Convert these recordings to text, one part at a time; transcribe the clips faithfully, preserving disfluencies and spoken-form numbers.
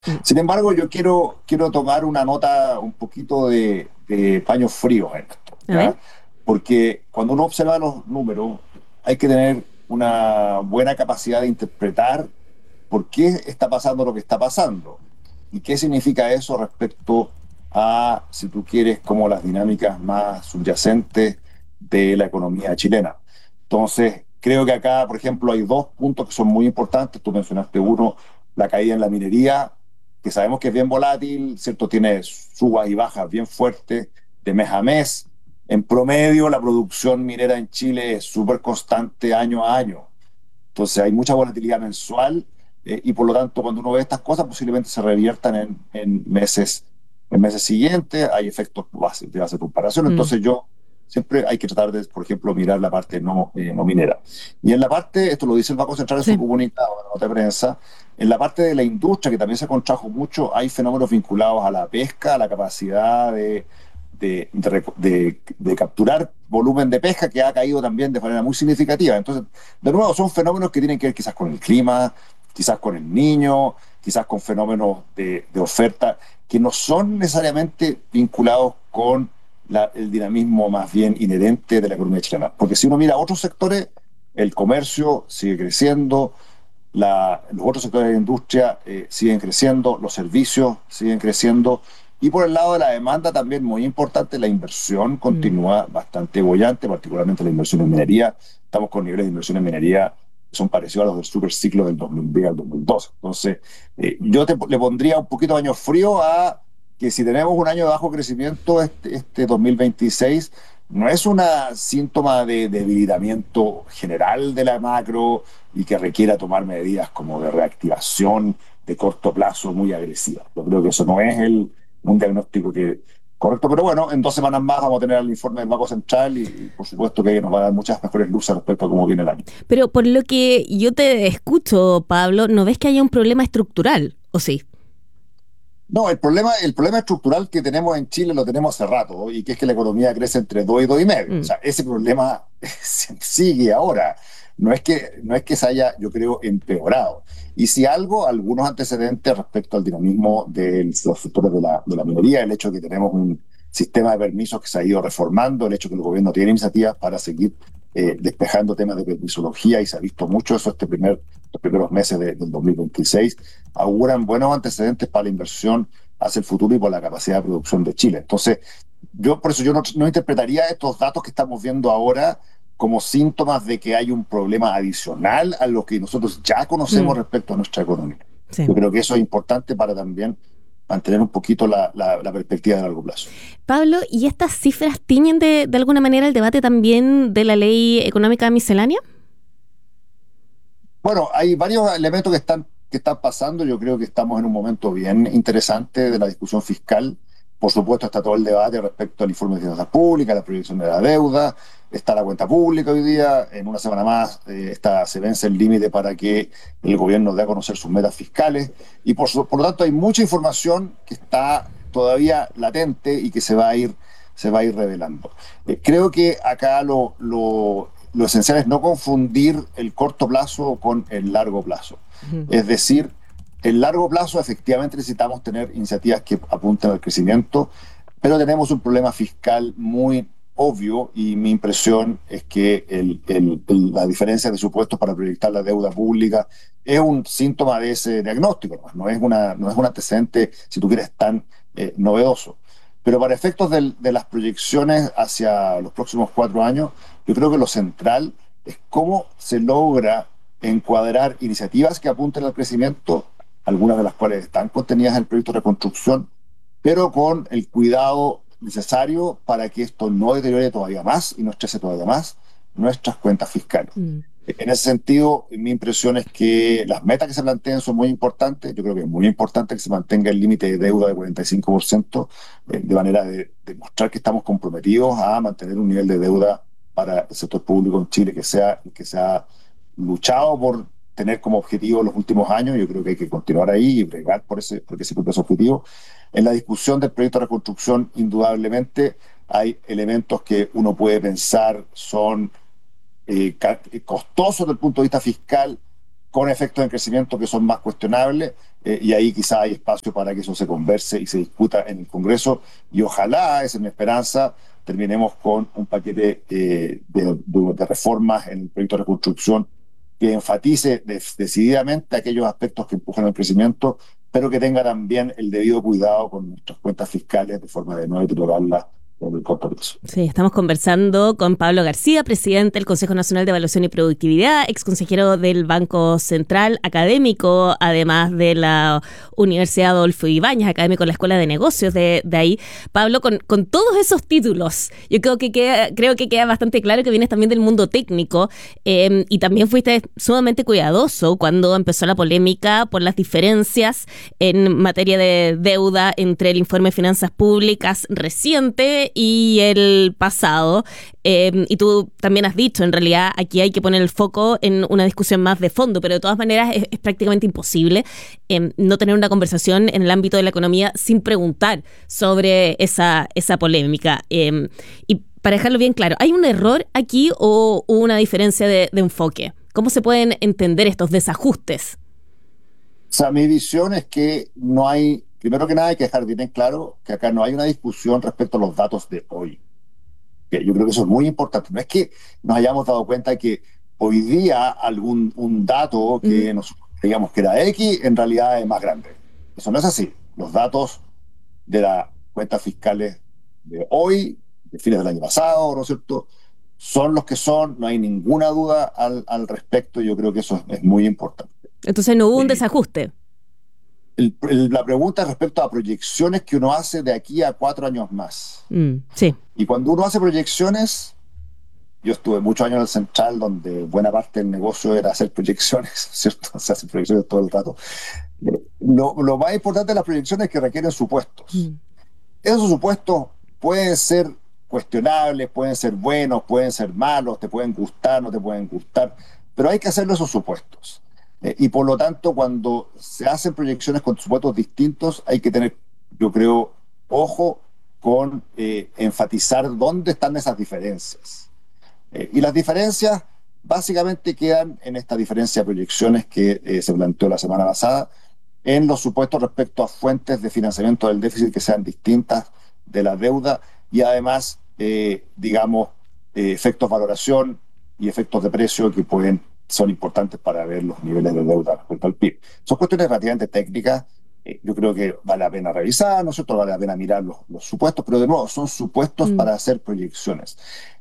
Mm. Sin embargo, yo quiero, quiero tomar una nota un poquito de, de paño frío en esto, A ver. ¿ya? Porque cuando uno observa los números, hay que tener una buena capacidad de interpretar por qué está pasando lo que está pasando y qué significa eso respecto a, si tú quieres, como las dinámicas más subyacentes de la economía chilena. Entonces, creo que acá, por ejemplo, hay dos puntos que son muy importantes. Tú mencionaste uno, la caída en la minería, que sabemos que es bien volátil, ¿cierto? Tiene subas y bajas bien fuertes de mes a mes. En promedio, la producción minera en Chile es súper constante año a año. Entonces hay mucha volatilidad mensual eh, y por lo tanto cuando uno ve estas cosas posiblemente se reviertan en, en meses, en meses siguientes, hay efectos base, de base de comparación. Mm. Entonces yo siempre hay que tratar de, por ejemplo, mirar la parte no, eh, no minera. Y en la parte, esto lo dice el Banco Central en su Sí. comunicado, en la nota de prensa, en la parte de la industria, que también se contrajo mucho, hay fenómenos vinculados a la pesca, a la capacidad de de, de, de, de capturar volumen de pesca que ha caído también de manera muy significativa. Entonces, de nuevo, son fenómenos que tienen que ver quizás con el clima, quizás con el niño, quizás con fenómenos de, de oferta que no son necesariamente vinculados con la, el dinamismo más bien inherente de la economía chilena. Porque si uno mira otros sectores, el comercio sigue creciendo, la, los otros sectores de la industria eh, siguen creciendo, los servicios siguen creciendo y por el lado de la demanda también muy importante, la inversión Mm. continúa bastante bollante, particularmente la inversión en minería. Estamos con niveles de inversión en minería que son parecidos a los del superciclo del dos mil diez al dos mil doce. Entonces, eh, yo te, le pondría un poquito de año frío a que si tenemos un año de bajo crecimiento este, este dos mil veintiséis, no es un síntoma de debilitamiento general de la macro y que requiera tomar medidas como de reactivación de corto plazo muy agresivas. Yo creo que eso no es el, un diagnóstico que, correcto, pero bueno, en dos semanas más vamos a tener el informe del Banco Central y, y por supuesto que nos va a dar muchas mejores luces respecto a cómo viene el año. Pero por lo que yo te escucho, Pablo, ¿no ves que haya un problema estructural? ¿O sí? No, el problema, el problema estructural que tenemos en Chile lo tenemos hace rato, y que es que la economía crece entre dos y dos y medio. O Mm. sea, ese problema sigue ahora. No es que, no es que se haya, yo creo, empeorado. Y si algo, algunos antecedentes respecto al dinamismo de los sectores de la, de la minería, el hecho de que tenemos un sistema de permisos que se ha ido reformando, el hecho de que el gobierno tiene iniciativas para seguir eh, despejando temas de permisología, y se ha visto mucho eso este primer, los primeros meses de, del dos mil veintiséis, auguran buenos antecedentes para la inversión hacia el futuro y por la capacidad de producción de Chile. Entonces, yo por eso yo no, no interpretaría estos datos que estamos viendo ahora como síntomas de que hay un problema adicional a lo que nosotros ya conocemos Mm. respecto a nuestra economía. Sí. Yo creo que eso es importante para también mantener un poquito la, la, la perspectiva de largo plazo. Pablo, ¿y estas cifras tiñen de, de alguna manera el debate también de la ley económica miscelánea? Bueno, hay varios elementos que están, que están pasando. Yo creo que estamos en un momento bien interesante de la discusión fiscal. Por supuesto, está todo el debate respecto al informe de finanzas públicas, la proyección de la deuda, está la cuenta pública hoy día. En una semana más eh, está, se vence el límite para que el gobierno dé a conocer sus metas fiscales. Y por, su- por lo tanto, hay mucha información que está todavía latente y que se va a ir, se va a ir revelando. Eh, creo que acá lo, lo lo esencial es no confundir el corto plazo con el largo plazo. Ujú. Es decir, el largo plazo efectivamente necesitamos tener iniciativas que apunten al crecimiento, pero tenemos un problema fiscal muy obvio y mi impresión es que el, el, el, la diferencia de supuestos para proyectar la deuda pública es un síntoma de ese diagnóstico, no es, una, no es un antecedente, si tú quieres, tan eh, novedoso. Pero para efectos del, de las proyecciones hacia los próximos cuatro años, yo creo que lo central es cómo se logra encuadrar iniciativas que apunten al crecimiento, algunas de las cuales están contenidas en el proyecto de reconstrucción, pero con el cuidado necesario para que esto no deteriore todavía más y no estrese todavía más nuestras cuentas fiscales. Mm. En ese sentido, mi impresión es que las metas que se plantean son muy importantes. Yo creo que es muy importante que se mantenga el límite de deuda de cuarenta y cinco por ciento, eh, de manera de demostrar que estamos comprometidos a mantener un nivel de deuda para el sector público en Chile que sea que se ha luchado por tener como objetivo en los últimos años. Yo creo que hay que continuar ahí y bregar por ese, porque se cumple ese objetivo. En la discusión del proyecto de reconstrucción, indudablemente hay elementos que uno puede pensar son eh, costosos desde el punto de vista fiscal, con efectos de crecimiento que son más cuestionables, eh, y ahí quizá hay espacio para que eso se converse y se discuta en el Congreso, y ojalá, esa es mi esperanza, terminemos con un paquete eh, de, de, de reformas en el proyecto de reconstrucción que enfatice de, decididamente aquellos aspectos que empujan el crecimiento, pero que tenga también el debido cuidado con nuestras cuentas fiscales de forma de no deteriorarlas en el corto plazo. Sí, estamos conversando con Pablo García, presidente del Consejo Nacional de Evaluación y Productividad, ex consejero del Banco Central, académico, además de la Universidad Adolfo Ibáñez, académico de la Escuela de Negocios de, de ahí. Pablo, con, con todos esos títulos, yo creo que queda, creo que queda bastante claro que vienes también del mundo técnico eh, y también fuiste sumamente cuidadoso cuando empezó la polémica por las diferencias en materia de deuda entre el informe de finanzas públicas reciente y el pasado, eh, y tú también has dicho, en realidad aquí hay que poner el foco en una discusión más de fondo, pero de todas maneras es, es prácticamente imposible eh, no tener una conversación en el ámbito de la economía sin preguntar sobre esa, esa polémica. Eh, y para dejarlo bien claro, ¿hay un error aquí o una diferencia de, de enfoque? ¿Cómo se pueden entender estos desajustes? O sea, mi visión es que no hay, primero que nada hay que dejar bien en claro que acá no hay una discusión respecto a los datos de hoy. Que yo creo que eso es muy importante. No es que nos hayamos dado cuenta que hoy día algún un dato que mm. nosotros creíamos que era X, en realidad es más grande. Eso no es así. Los datos de las cuentas fiscales de hoy, de fines del año pasado, ¿no es cierto?, son los que son, no hay ninguna duda al, al respecto. Yo creo que eso es, es muy importante. Entonces no hubo un desajuste. El, el, la pregunta es respecto a proyecciones que uno hace de aquí a cuatro años más. Mm, sí. Y cuando uno hace proyecciones, yo estuve muchos años en el Central, donde buena parte del negocio era hacer proyecciones, ¿cierto? Se hacen proyecciones todo el rato. Lo, lo más importante de las proyecciones es que requieren supuestos. Mm. Esos supuestos pueden ser cuestionables, pueden ser buenos, pueden ser malos, te pueden gustar, no te pueden gustar, pero hay que hacerlo esos supuestos. Eh, y por lo tanto, cuando se hacen proyecciones con supuestos distintos, hay que tener, yo creo, ojo con eh, enfatizar dónde están esas diferencias. Eh, y las diferencias básicamente quedan en esta diferencia de proyecciones que eh, se planteó la semana pasada, en los supuestos respecto a fuentes de financiamiento del déficit que sean distintas de la deuda y además, eh, digamos, eh, efectos de valoración y efectos de precio que pueden son importantes para ver los niveles de deuda respecto al P I B. Son cuestiones relativamente técnicas, eh, yo creo que vale la pena revisar, ¿no es cierto? Vale la pena mirar los, los supuestos, pero de nuevo, son supuestos mm. para hacer proyecciones.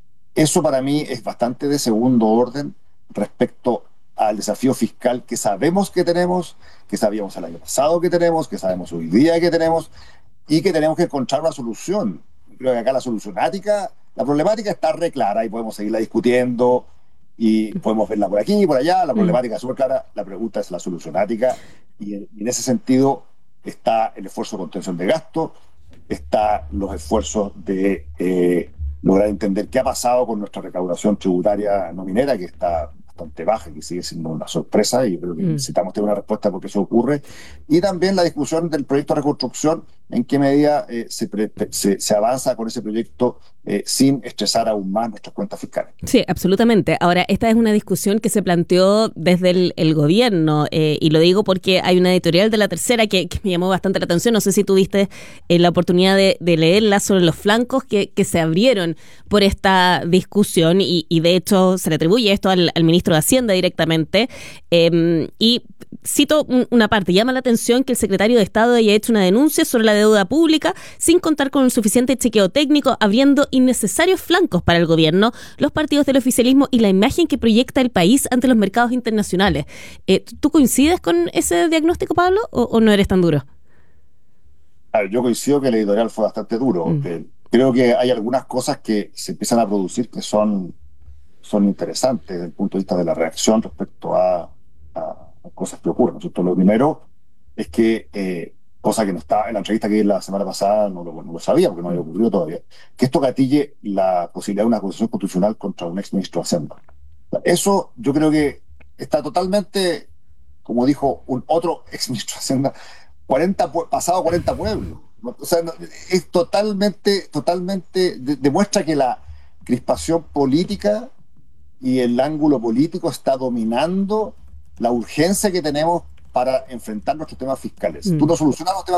Eso para mí es bastante de segundo orden respecto al desafío fiscal que sabemos que tenemos, que sabíamos el año pasado que tenemos, que sabemos hoy día que tenemos, y que tenemos que encontrar una solución. Creo que acá la solucionática, la problemática está re clara y podemos seguirla discutiendo, y podemos verla por aquí y por allá, la problemática es súper clara, la pregunta es la solucionática, y en, y en ese sentido está el esfuerzo de contención de gasto, está los esfuerzos de eh, lograr entender qué ha pasado con nuestra recaudación tributaria no minera, que está bastante baja, que sigue siendo una sorpresa, y yo creo que mm. necesitamos tener una respuesta porque eso ocurre, y también la discusión del proyecto de reconstrucción, en qué medida eh, se, pre, se, se avanza con ese proyecto eh, sin estresar aún más nuestras cuentas fiscales. Sí, absolutamente. Ahora, esta es una discusión que se planteó desde el, el gobierno, eh, y lo digo porque hay una editorial de La Tercera que, que me llamó bastante la atención, no sé si tuviste eh, la oportunidad de, de leerla, sobre los flancos que, que se abrieron por esta discusión, y, y de hecho se le atribuye esto al, al ministro de Hacienda directamente, eh, y cito una parte: llama la atención que el secretario de Estado haya hecho una denuncia sobre la deuda pública sin contar con un suficiente chequeo técnico, abriendo innecesarios flancos para el gobierno, los partidos del oficialismo y la imagen que proyecta el país ante los mercados internacionales. Eh, ¿Tú coincides con ese diagnóstico, Pablo, o, o no eres tan duro? A ver, yo coincido que el editorial fue bastante duro. Mm. Eh, creo que hay algunas cosas que se empiezan a producir que son, son interesantes desde el punto de vista de la reacción respecto a, a cosas que ocurren, ¿no es cierto? Lo primero es que, eh, cosa que no está en la entrevista que di la semana pasada, no lo, no lo sabía porque no había ocurrido todavía, que esto gatille la posibilidad de una acusación constitucional contra un ex ministro de Hacienda. Eso yo creo que está totalmente, como dijo un otro ex ministro de Hacienda, cuarenta, pasado cuarenta pueblos. O sea, no, es totalmente, totalmente, de, demuestra que la crispación política y el ángulo político está dominando la urgencia que tenemos para enfrentar nuestros temas fiscales. Mm. Tú no solucionas los temas